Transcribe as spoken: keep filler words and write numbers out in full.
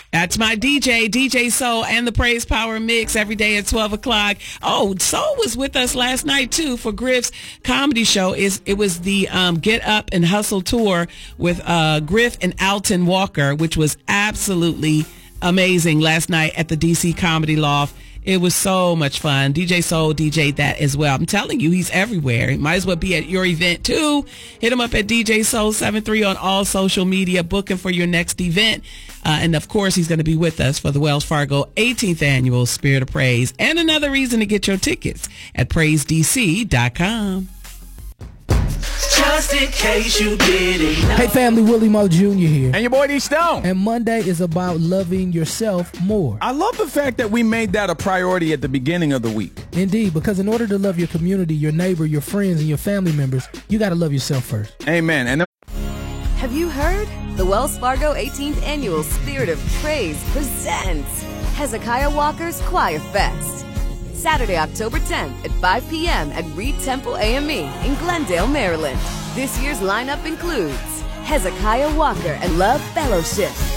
That's my D J, D J Soul, and the Praise Power Mix every day at twelve o'clock. Oh, Soul was with us last night, too, for Griff's comedy show. Is It was the um, Get Up and Hustle tour with uh, Griff and Alton Walker, which was absolutely amazing last night at the D C Comedy Loft. It was so much fun. D J Soul D J'd that as well. I'm telling you, he's everywhere. He might as well be at your event, too. Hit him up at D J Soul seventy-three on all social media, booking for your next event. Uh, and, of course, he's going to be with us for the Wells Fargo eighteenth Annual Spirit of Praise. And another reason to get your tickets at praise d c dot com. Just in case you didn't know. Hey family, Willie Mo Junior here. And your boy D Stone. And Monday is about loving yourself more. I love the fact that we made that a priority at the beginning of the week. Indeed, because in order to love your community, your neighbor, your friends, and your family members, you got to love yourself first. Amen. And have you heard? The Wells Fargo eighteenth Annual Spirit of Praise presents Hezekiah Walker's Choir Fest. Saturday, October tenth at five p.m. at Reed Temple A M E in Glendale, Maryland. This year's lineup includes Hezekiah Walker and Love Fellowship,